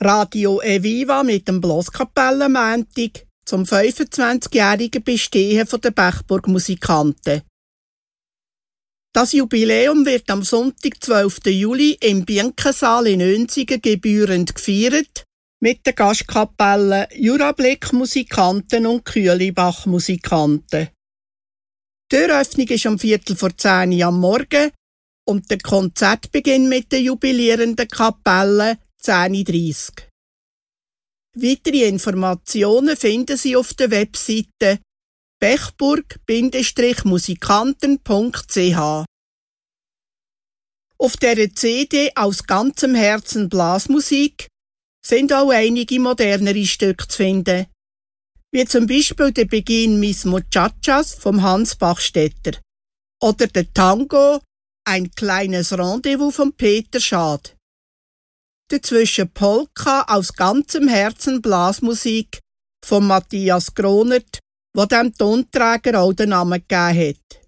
Radio Eviva mit dem Bloskapellenmäntig zum 25-jährigen Bestehen der Bechburg-Musikanten. Das Jubiläum wird am Sonntag, 12. Juli, im Bienkensaal in Önsigen gebührend gefeiert mit den Gastkapellen Jurablick-Musikanten und Kühlibach-Musikanten. Die Eröffnung ist um 9:15 am Morgen und der Konzertbeginn mit den jubilierenden Kapellen 10:30 Uhr. Weitere Informationen finden Sie auf der Webseite bechburg-musikanten.ch. Auf dieser CD «Aus ganzem Herzen Blasmusik» sind auch einige modernere Stücke zu finden, wie zum Beispiel der Beginn «Mis Muchachas» vom Hans Bachstetter oder der Tango «Ein kleines Rendezvous» von Peter Schad. Dazwischen Polka «Aus ganzem Herzen Blasmusik» von Matthias Gronert, wo dem Tonträger auch den Namen gegeben hat.